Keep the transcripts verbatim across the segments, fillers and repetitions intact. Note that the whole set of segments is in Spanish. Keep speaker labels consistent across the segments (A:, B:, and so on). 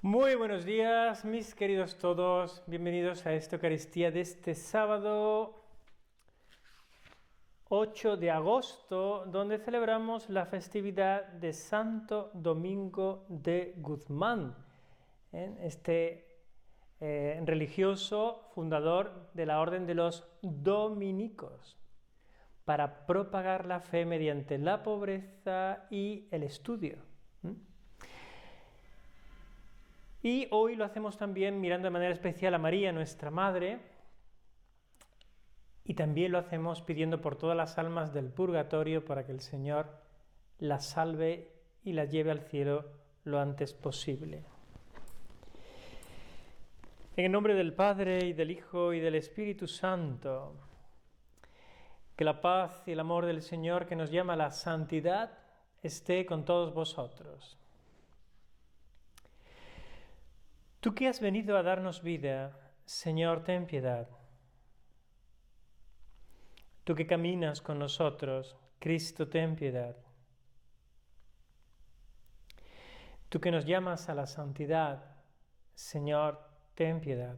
A: Muy buenos días, mis queridos todos. Bienvenidos a esta Eucaristía de este sábado ocho de agosto, donde celebramos la festividad de Santo Domingo de Guzmán, ¿eh? este eh, religioso fundador de la Orden de los Dominicos, para propagar la fe mediante la pobreza y el estudio. ¿Mm? Y hoy lo hacemos también mirando de manera especial a María, nuestra Madre, y también lo hacemos pidiendo por todas las almas del purgatorio para que el Señor las salve y las lleve al cielo lo antes posible. En el nombre del Padre, y del Hijo, y del Espíritu Santo, que la paz y el amor del Señor, que nos llama a la santidad, esté con todos vosotros. Tú que has venido a darnos vida, Señor, ten piedad. Tú que caminas con nosotros, Cristo, ten piedad. Tú que nos llamas a la santidad, Señor, ten piedad.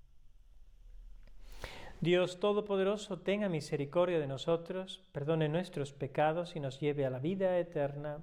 A: Dios Todopoderoso, tenga misericordia de nosotros, perdone nuestros pecados y nos lleve a la vida eterna.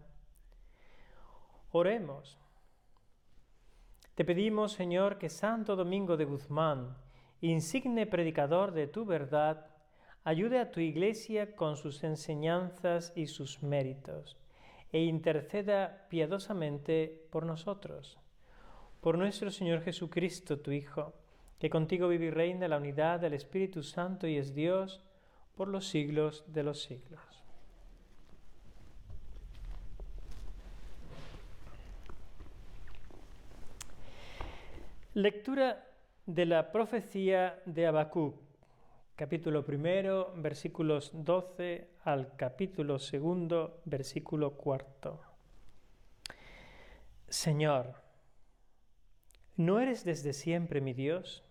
A: Oremos. Te pedimos, Señor, que Santo Domingo de Guzmán, insigne predicador de tu verdad, ayude a tu Iglesia con sus enseñanzas y sus méritos, e interceda piadosamente por nosotros. Por nuestro Señor Jesucristo, tu Hijo, que contigo vive y reina en la unidad del Espíritu Santo y es Dios por los siglos de los siglos. Lectura de la profecía de Habacuc, capítulo primero, versículos doce al capítulo segundo, versículo cuarto. Señor, ¿no eres desde siempre mi Dios?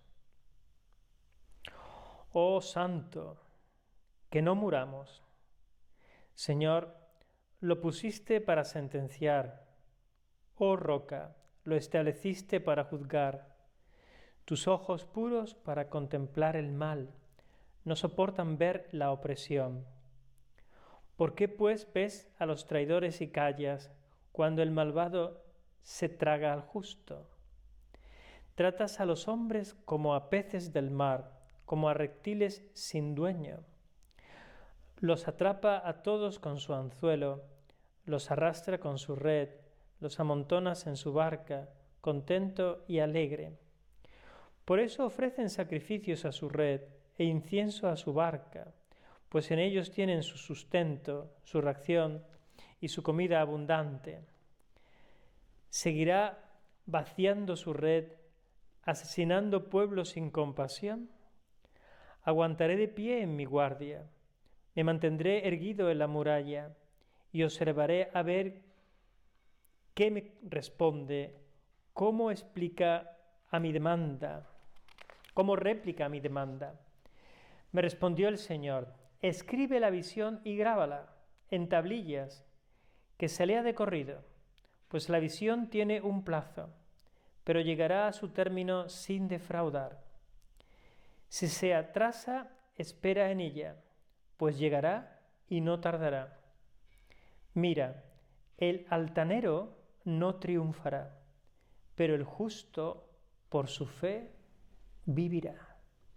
A: Oh Santo, que no muramos. Señor, lo pusiste para sentenciar. Oh Roca, lo estableciste para juzgar. Tus ojos puros para contemplar el mal, no soportan ver la opresión. ¿Por qué pues ves a los traidores y callas cuando el malvado se traga al justo? Tratas a los hombres como a peces del mar, como a reptiles sin dueño. Los atrapa a todos con su anzuelo, los arrastra con su red, los amontonas en su barca, contento y alegre. Por eso ofrecen sacrificios a su red e incienso a su barca, pues en ellos tienen su sustento, su ración y su comida abundante. ¿Seguirá vaciando su red, asesinando pueblos sin compasión? Aguantaré de pie en mi guardia, me mantendré erguido en la muralla y observaré a ver qué me responde, cómo explica a mi demanda, como réplica a mi demanda. Me respondió el Señor: escribe la visión y grábala en tablillas, que se lea de corrido, pues la visión tiene un plazo, pero llegará a su término sin defraudar. Si se atrasa, espera en ella, pues llegará y no tardará. Mira, el altanero no triunfará, pero el justo por su fe vivirá.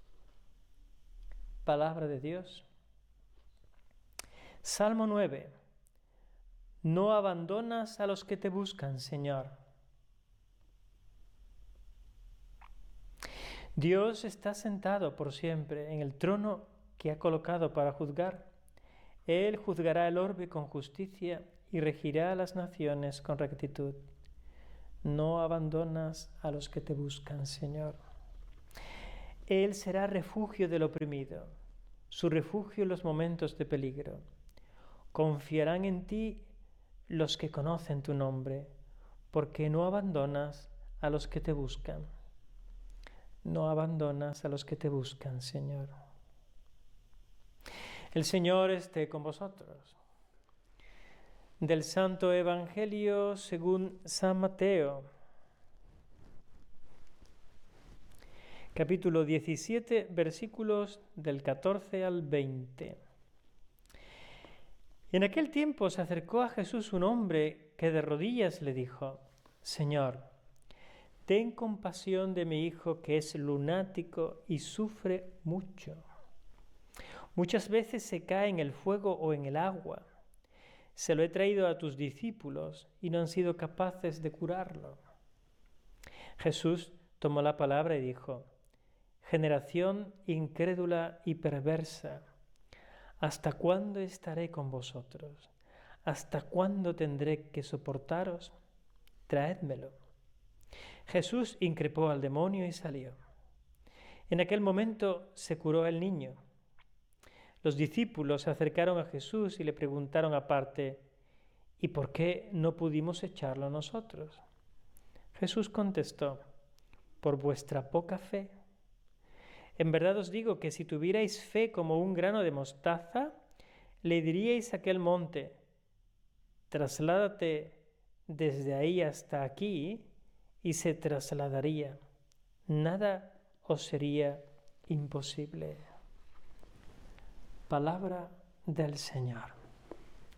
A: Palabra de Dios. Salmo nueve. No abandonas a los que te buscan, Señor. Dios está sentado por siempre en el trono que ha colocado para juzgar. Él juzgará el orbe con justicia y regirá a las naciones con rectitud. No abandonas a los que te buscan, Señor. Él será refugio del oprimido, su refugio en los momentos de peligro. Confiarán en ti los que conocen tu nombre, porque no abandonas a los que te buscan. No abandonas a los que te buscan, Señor. El Señor esté con vosotros. Del Santo Evangelio según San Mateo. capítulo diecisiete, versículos del catorce al veinte. En aquel tiempo se acercó a Jesús un hombre que de rodillas le dijo: Señor, ten compasión de mi hijo que es lunático y sufre mucho. Muchas veces se cae en el fuego o en el agua. Se lo he traído a tus discípulos y no han sido capaces de curarlo. Jesús tomó la palabra y dijo: Generación incrédula y perversa, ¿hasta cuándo estaré con vosotros? ¿Hasta cuándo tendré que soportaros? Traédmelo. Jesús increpó al demonio y salió. En aquel momento se curó el niño. Los discípulos se acercaron a Jesús y le preguntaron aparte: ¿y por qué no pudimos echarlo nosotros? Jesús contestó: por vuestra poca fe. En verdad os digo que si tuvierais fe como un grano de mostaza, le diríais a aquel monte: trasládate desde ahí hasta aquí, y se trasladaría. Nada os sería imposible. Palabra del Señor.